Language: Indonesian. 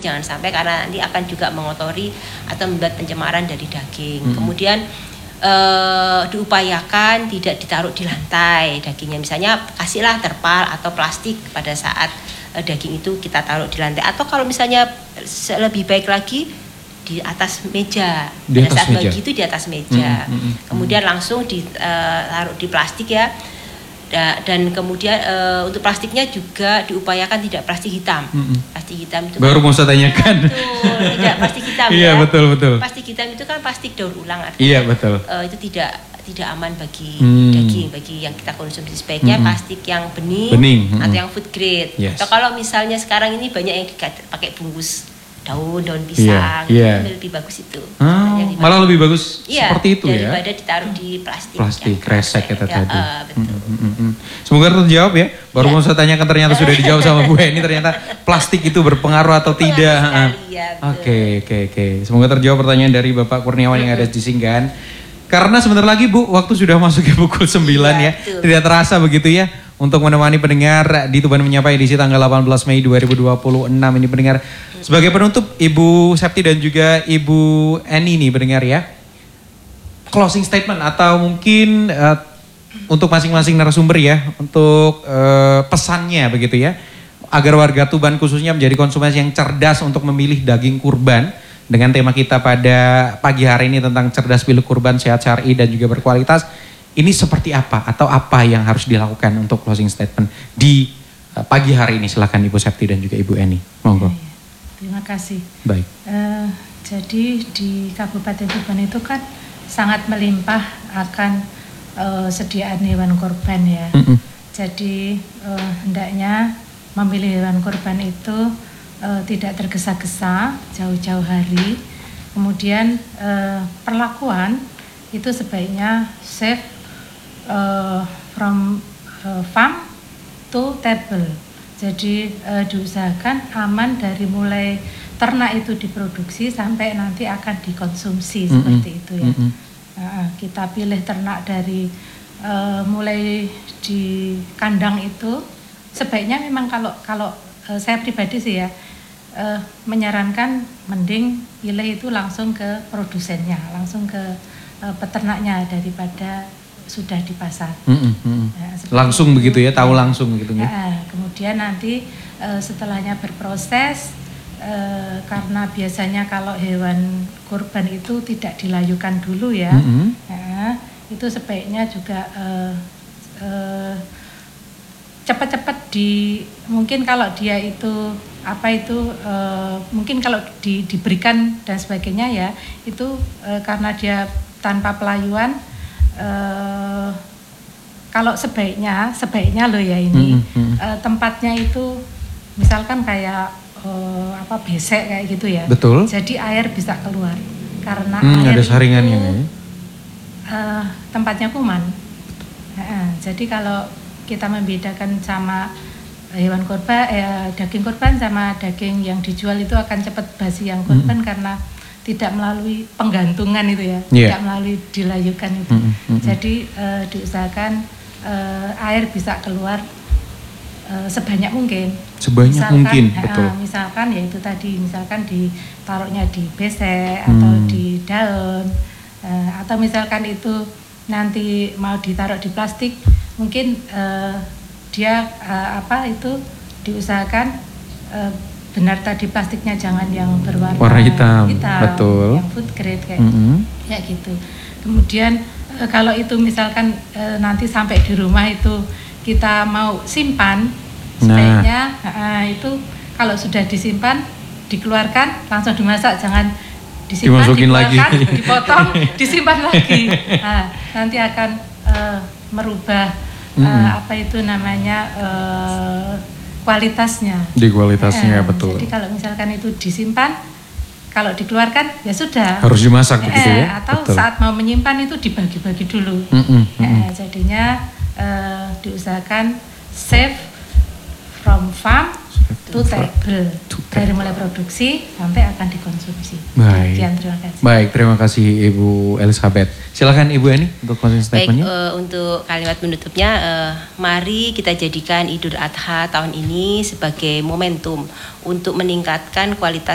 jangan sampai, karena nanti akan juga mengotori atau membuat pencemaran dari daging. Kemudian diupayakan tidak ditaruh di lantai dagingnya, misalnya kasihlah terpal atau plastik pada saat daging itu kita taruh di lantai, atau kalau misalnya lebih baik lagi di atas meja, pada saat bagi itu di atas meja. Kemudian langsung ditaruh di plastik ya. Dan kemudian untuk plastiknya juga diupayakan tidak plastik hitam. Plastik hitam itu baru mau saya tanyakan. Betul, tidak plastik hitam ya. Iya betul. Plastik hitam itu kan plastik daur ulang artinya. Iya betul. Itu tidak aman bagi daging, bagi yang kita konsumsi. Sebaiknya plastik yang bening. Atau yang food grade. Yes. Atau kalau misalnya sekarang ini banyak yang pakai bungkus daun pisang, itu lebih bagus itu. Malah lebih bagus seperti itu ya. Daripada ditaruh di plastik. Plastik kresek itu tadi. Betul. Semoga terjawab ya. Baru mau saya tanyakan ternyata sudah dijawab sama Bu Eni, ternyata plastik itu berpengaruh atau tidak. Oke. Semoga terjawab pertanyaan dari Bapak Kurniawan yang ada di Singgahan. Karena sebentar lagi Bu, waktu sudah masuk ke pukul 9 ya. Tidak terasa begitu ya. Untuk menemani pendengar di Tuban Menyapa edisi tanggal 18 Mei 2026 ini pendengar. Sebagai penutup Ibu Septi dan juga Ibu Eni nih pendengar ya. Closing statement atau mungkin untuk masing-masing narasumber ya. Untuk pesannya begitu ya. Agar warga Tuban khususnya menjadi konsumen yang cerdas untuk memilih daging kurban. Dengan tema kita pada pagi hari ini tentang cerdas pilih kurban, sehat syar'i dan juga berkualitas. Ini seperti apa atau apa yang harus dilakukan untuk closing statement di pagi hari ini? Silakan Ibu Septi dan juga Ibu Eni. Monggo. Terima kasih. Baik. Jadi di Kabupaten Tuban itu kan sangat melimpah akan sediaan hewan kurban ya. Jadi hendaknya memilih hewan kurban itu tidak tergesa-gesa jauh-jauh hari. Kemudian perlakuan itu sebaiknya safe from farm to table. Jadi diusahakan aman dari mulai ternak itu diproduksi sampai nanti akan dikonsumsi seperti itu ya. Kita pilih ternak dari mulai di kandang itu sebaiknya memang kalau saya pribadi sih ya menyarankan mending pilih itu langsung ke produsennya, langsung ke peternaknya daripada sudah di pasar. Langsung itu. Begitu ya, tahu langsung gitu ya. Kemudian nanti setelahnya berproses karena biasanya kalau hewan kurban itu tidak dilayukan dulu ya. Itu sebaiknya juga cepat-cepat mungkin kalau dia itu mungkin kalau diberikan dan sebagainya ya itu karena dia tanpa pelayuan. Kalau sebaiknya loh ya ini tempatnya itu misalkan kayak besek kayak gitu ya. Betul. Jadi air bisa keluar karena air ada saringannya. Tempatnya kuman. Jadi kalau kita membedakan sama hewan kurban, daging kurban sama daging yang dijual itu akan cepat basi yang kurban karena tidak melalui penggantungan itu ya, tidak melalui dilayukan itu. Jadi diusahakan air bisa keluar sebanyak mungkin. Betul. Misalkan ya itu tadi, misalkan ditaruhnya di besek atau di daun, atau misalkan itu nanti mau ditaruh di plastik, mungkin dia diusahakan benar tadi plastiknya jangan yang berwarna hitam, betul. Yang food grade kayak ya gitu. Kemudian kalau itu misalkan nanti sampai di rumah itu kita mau simpan, sebaiknya itu kalau sudah disimpan dikeluarkan langsung dimasak, jangan disimpan, dikeluarkan, dipotong, disimpan lagi. Nanti akan merubah kualitasnya. Di kualitasnya betul. Jadi kalau misalkan itu disimpan, kalau dikeluarkan ya sudah. Harus dimasak begitu ya. Atau betul. Saat mau menyimpan itu dibagi-bagi dulu. Jadinya diusahakan safe from farm to table. Dari mulai produksi sampai akan dikonsumsi. Baik. Terima kasih. Baik, terima kasih Ibu Elizabeth. Silakan Ibu Eni untuk closing statement-nya. Baik, untuk kalimat penutupnya, mari kita jadikan Idul Adha tahun ini sebagai momentum untuk meningkatkan kualitas